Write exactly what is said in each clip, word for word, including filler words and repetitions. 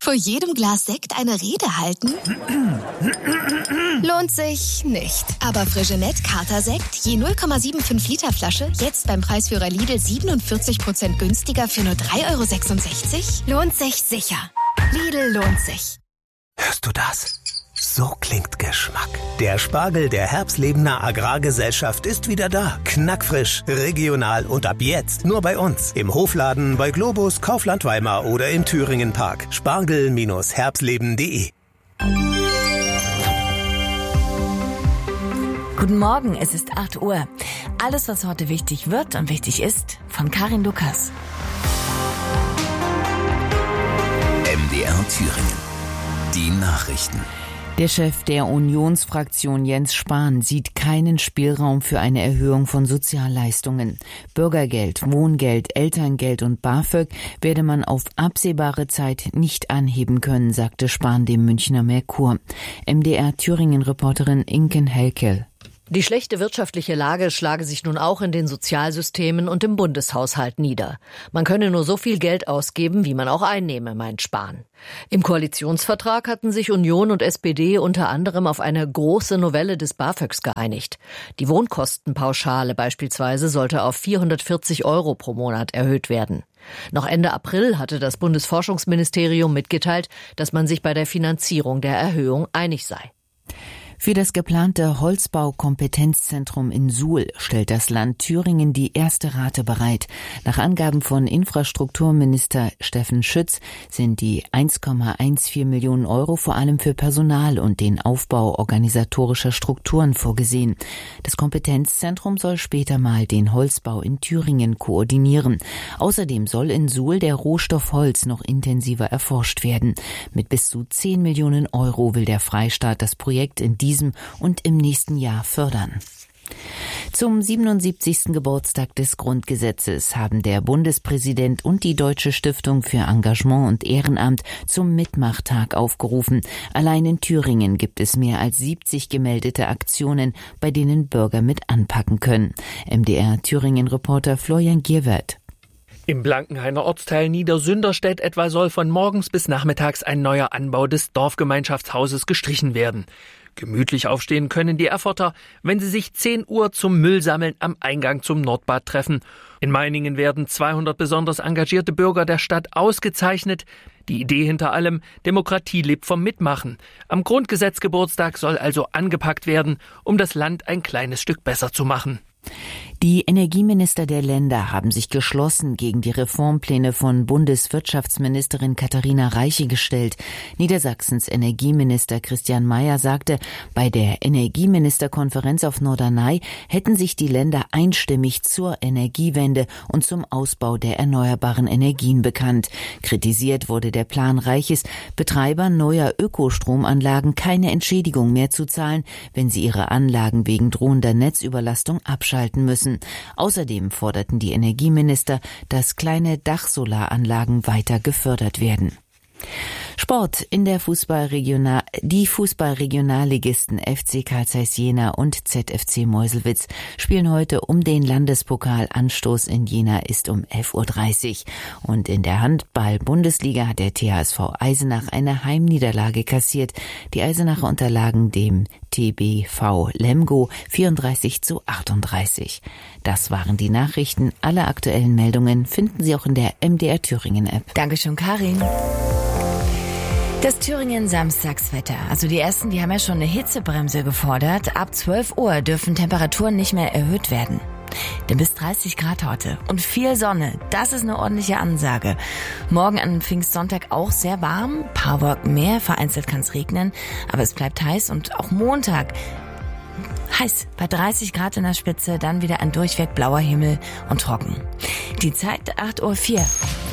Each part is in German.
Vor jedem Glas Sekt eine Rede halten? Lohnt sich nicht. Aber Frigenet Kater-Sekt, je null Komma fünfundsiebzig Liter Flasche, jetzt beim Preisführer Lidl siebenundvierzig Prozent günstiger für nur drei Euro sechsundsechzig? Lohnt sich sicher. Lidl lohnt sich. Hörst du das? So klingt Geschmack. Der Spargel der Herbstlebener Agrargesellschaft ist wieder da. Knackfrisch, regional und ab jetzt nur bei uns. Im Hofladen, bei Globus, Kaufland Weimar oder im Thüringen Park. Spargel Herbstleben punkt de. Guten Morgen, es ist acht Uhr. Alles, was heute wichtig wird und wichtig ist, von Karin Lukas. M D R Thüringen. Die Nachrichten. Der Chef der Unionsfraktion Jens Spahn sieht keinen Spielraum für eine Erhöhung von Sozialleistungen. Bürgergeld, Wohngeld, Elterngeld und BAföG werde man auf absehbare Zeit nicht anheben können, sagte Spahn dem Münchner Merkur. M D R Thüringen-Reporterin Inken Helkel. Die schlechte wirtschaftliche Lage schlage sich nun auch in den Sozialsystemen und im Bundeshaushalt nieder. Man könne nur so viel Geld ausgeben, wie man auch einnehme, meint Spahn. Im Koalitionsvertrag hatten sich Union und S P D unter anderem auf eine große Novelle des BAföGs geeinigt. Die Wohnkostenpauschale beispielsweise sollte auf vierhundertvierzig Euro pro Monat erhöht werden. Noch Ende April hatte das Bundesforschungsministerium mitgeteilt, dass man sich bei der Finanzierung der Erhöhung einig sei. Für das geplante Holzbau-Kompetenzzentrum in Suhl stellt das Land Thüringen die erste Rate bereit. Nach Angaben von Infrastrukturminister Steffen Schütz sind die eins Komma vierzehn Millionen Euro vor allem für Personal und den Aufbau organisatorischer Strukturen vorgesehen. Das Kompetenzzentrum soll später mal den Holzbau in Thüringen koordinieren. Außerdem soll in Suhl der Rohstoff Holz noch intensiver erforscht werden. Mit bis zu zehn Millionen Euro will der Freistaat das Projekt in diesem und im nächsten Jahr fördern. Zum siebenundsiebzigsten Geburtstag des Grundgesetzes haben der Bundespräsident und die Deutsche Stiftung für Engagement und Ehrenamt zum Mitmachtag aufgerufen. Allein in Thüringen gibt es mehr als siebzig gemeldete Aktionen, bei denen Bürger mit anpacken können. M D R Thüringen-Reporter Florian Gierwert. Im Blankenhainer Ortsteil Niedersünderstedt etwa soll von morgens bis nachmittags ein neuer Anbau des Dorfgemeinschaftshauses gestrichen werden. Gemütlich aufstehen können die Erfurter, wenn sie sich zehn Uhr zum Müllsammeln am Eingang zum Nordbad treffen. In Meiningen werden zweihundert besonders engagierte Bürger der Stadt ausgezeichnet. Die Idee hinter allem: Demokratie lebt vom Mitmachen. Am Grundgesetzgeburtstag soll also angepackt werden, um das Land ein kleines Stück besser zu machen. Die Energieminister der Länder haben sich geschlossen gegen die Reformpläne von Bundeswirtschaftsministerin Katharina Reiche gestellt. Niedersachsens Energieminister Christian Mayer sagte, bei der Energieministerkonferenz auf Norderney hätten sich die Länder einstimmig zur Energiewende und zum Ausbau der erneuerbaren Energien bekannt. Kritisiert wurde der Plan Reiches, Betreibern neuer Ökostromanlagen keine Entschädigung mehr zu zahlen, wenn sie ihre Anlagen wegen drohender Netzüberlastung abschalten müssen. Außerdem forderten die Energieminister, dass kleine Dachsolaranlagen weiter gefördert werden. Sport in der Fußballregional Die Fußballregionalligisten F C Carl Zeiss Jena und Z F C Meuselwitz spielen heute um den Landespokal. Anstoß in Jena ist um elf Uhr dreißig. Und in der Handball-Bundesliga hat der T H S V Eisenach eine Heimniederlage kassiert. Die Eisenacher unterlagen dem T B V Lemgo vierunddreißig zu achtunddreißig. Das waren die Nachrichten. Alle aktuellen Meldungen finden Sie auch in der M D R Thüringen App. Dankeschön, Karin. Das Thüringen-Samstagswetter. Also die Ersten, die haben ja schon eine Hitzebremse gefordert. Ab zwölf Uhr dürfen Temperaturen nicht mehr erhöht werden. Denn bis dreißig Grad heute und viel Sonne, das ist eine ordentliche Ansage. Morgen an Pfingstsonntag auch sehr warm, paar Wolken mehr, vereinzelt kann es regnen, aber es bleibt heiß und auch Montag heiß, bei dreißig Grad in der Spitze, dann wieder ein durchweg blauer Himmel und trocken. Die Zeit acht Uhr vier.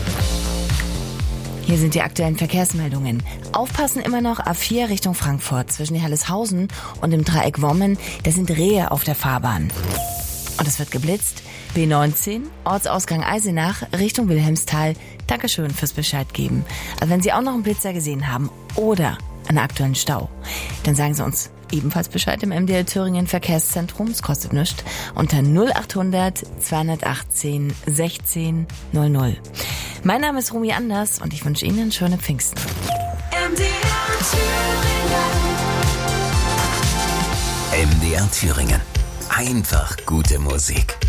Hier sind die aktuellen Verkehrsmeldungen. Aufpassen immer noch A vier Richtung Frankfurt zwischen Helleshausen und dem Dreieck Wommen. Da sind Rehe auf der Fahrbahn. Und es wird geblitzt. B neunzehn, Ortsausgang Eisenach, Richtung Wilhelmsthal. Dankeschön fürs Bescheid geben. Also wenn Sie auch noch einen Blitzer gesehen haben oder einen aktuellen Stau, dann sagen Sie uns ebenfalls Bescheid im M D R Thüringen Verkehrszentrum. Es kostet nichts. Unter null achthundert zweihundertachtzehn sechzehn null null. Mein Name ist Romy Anders und ich wünsche Ihnen schöne Pfingsten. M D R Thüringen. Einfach gute Musik.